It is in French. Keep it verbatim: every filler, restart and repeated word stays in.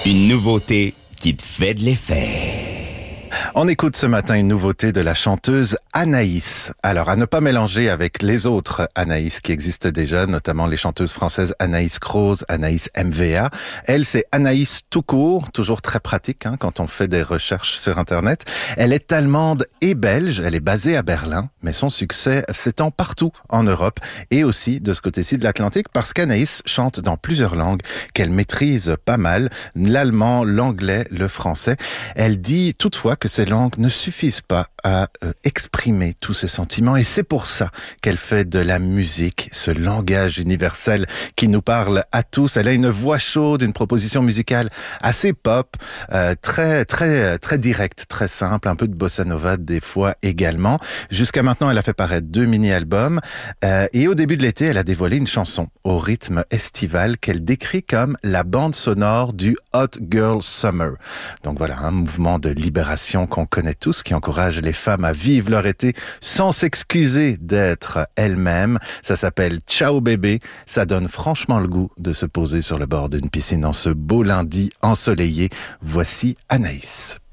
Une nouveauté qui te fait de l'effet. On écoute ce matin une nouveauté de la chanteuse Anaïs. Alors, à ne pas mélanger avec les autres Anaïs qui existent déjà, notamment les chanteuses françaises Anaïs Croze, Anaïs M V A. Elle, c'est Anaïs tout court, toujours très pratique hein, quand on fait des recherches sur Internet. Elle est allemande et belge, elle est basée à Berlin, mais son succès s'étend partout en Europe et aussi de ce côté-ci de l'Atlantique parce qu'Anaïs chante dans plusieurs langues qu'elle maîtrise pas mal, l'allemand, l'anglais, le français. Elle dit toutefois que ces langues ne suffisent pas à euh, exprimer tous ses sentiments et c'est pour ça qu'elle fait de la musique, ce langage universel qui nous parle à tous. Elle a une voix chaude, une proposition musicale assez pop, euh, très très très directe, très simple, un peu de bossa nova des fois également. Jusqu'à maintenant, elle a fait paraître deux mini-albums euh, et au début de l'été, elle a dévoilé une chanson au rythme estival qu'elle décrit comme la bande sonore du Hot Girl Summer. Donc voilà, un mouvement de libération qu'on connaît tous, qui encourage les femmes à vivre leur été sans s'excuser d'être elles-mêmes. Ça s'appelle Ciao bébé. Ça donne franchement le goût de se poser sur le bord d'une piscine en ce beau lundi ensoleillé. Voici Anaïs.